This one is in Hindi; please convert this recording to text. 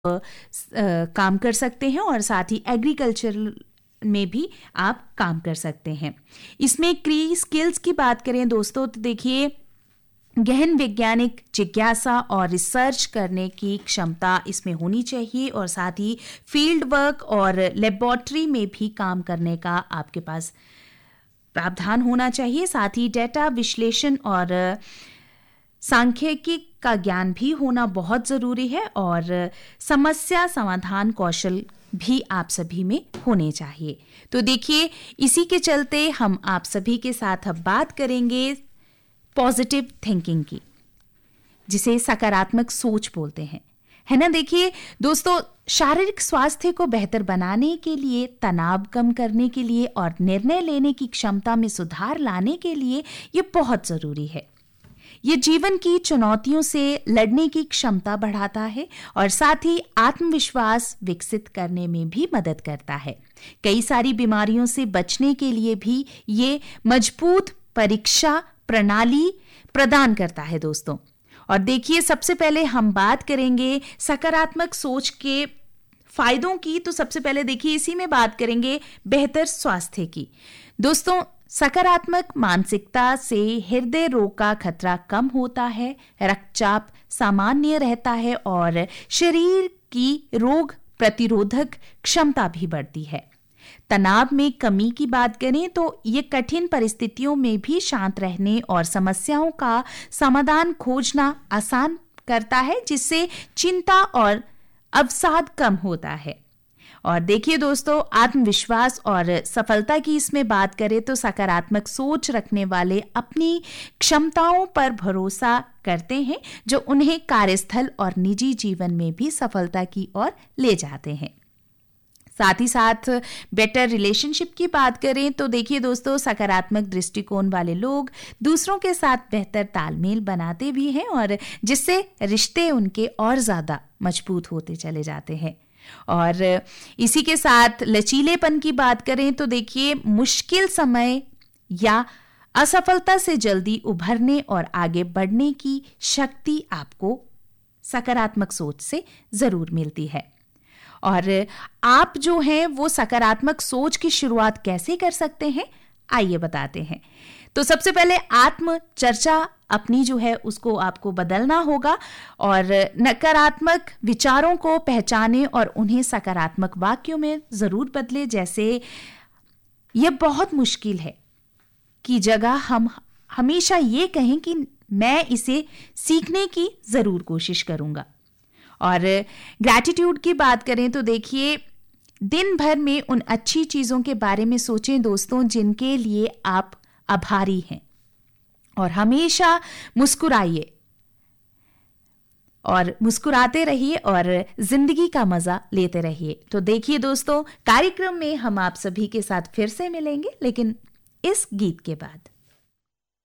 काम कर सकते हैं और साथ ही एग्रीकल्चर में भी आप काम कर सकते हैं। इसमें की स्किल्स की बात करें दोस्तों तो देखिए गहन वैज्ञानिक जिज्ञासा और रिसर्च करने की क्षमता इसमें होनी चाहिए और साथ ही फील्ड वर्क और लेबोरेटरी में भी काम करने का आपके पास प्रावधान होना चाहिए। साथ ही डेटा विश्लेषण और सांख्यिकी का ज्ञान भी होना बहुत ज़रूरी है और समस्या समाधान कौशल भी आप सभी में होने चाहिए। तो देखिए इसी के चलते हम आप सभी के साथ अब बात करेंगे पॉजिटिव थिंकिंग की, जिसे सकारात्मक सोच बोलते हैं, है ना। देखिए दोस्तों, शारीरिक स्वास्थ्य को बेहतर बनाने के लिए, तनाव कम करने के लिए और निर्णय लेने की क्षमता में सुधार लाने के लिए ये बहुत ज़रूरी है। ये जीवन की चुनौतियों से लड़ने की क्षमता बढ़ाता है और साथ ही आत्मविश्वास विकसित करने में भी मदद करता है। कई सारी बीमारियों से बचने के लिए भी ये मजबूत परीक्षा प्रणाली प्रदान करता है दोस्तों। और देखिए सबसे पहले हम बात करेंगे सकारात्मक सोच के फायदों की। तो सबसे पहले देखिए इसी में बात करेंगे बेहतर स्वास्थ्य की। दोस्तों, सकारात्मक मानसिकता से हृदय रोग का खतरा कम होता है, रक्तचाप सामान्य रहता है और शरीर की रोग प्रतिरोधक क्षमता भी बढ़ती है। तनाव में कमी की बात करें तो ये कठिन परिस्थितियों में भी शांत रहने और समस्याओं का समाधान खोजना आसान करता है, जिससे चिंता और अवसाद कम होता है। और देखिए दोस्तों, आत्मविश्वास और सफलता की इसमें बात करें तो सकारात्मक सोच रखने वाले अपनी क्षमताओं पर भरोसा करते हैं, जो उन्हें कार्यस्थल और निजी जीवन में भी सफलता की ओर ले जाते हैं। साथ ही साथ बेटर रिलेशनशिप की बात करें तो देखिए दोस्तों, सकारात्मक दृष्टिकोण वाले लोग दूसरों के साथ बेहतर तालमेल बनाते भी हैं और जिससे रिश्ते उनके और ज़्यादा मजबूत होते चले जाते हैं। और इसी के साथ लचीलेपन की बात करें तो देखिए मुश्किल समय या असफलता से जल्दी उभरने और आगे बढ़ने की शक्ति आपको सकारात्मक सोच से जरूर मिलती है। और आप जो हैं वो सकारात्मक सोच की शुरुआत कैसे कर सकते हैं, आइए बताते हैं। तो सबसे पहले आत्म चर्चा अपनी जो है उसको आपको बदलना होगा और नकारात्मक विचारों को पहचानें और उन्हें सकारात्मक वाक्यों में जरूर बदलें। जैसे यह बहुत मुश्किल है की जगह हम हमेशा ये कहें कि मैं इसे सीखने की जरूर कोशिश करूंगा। और ग्रैटिट्यूड की बात करें तो देखिए दिन भर में उन अच्छी चीजों के बारे में सोचें दोस्तों जिनके लिए आप आभारी हैं, और हमेशा मुस्कुराइए और मुस्कुराते रहिए और जिंदगी का मजा लेते रहिए। तो देखिए दोस्तों, कार्यक्रम में हम आप सभी के साथ फिर से मिलेंगे, लेकिन इस गीत के बाद।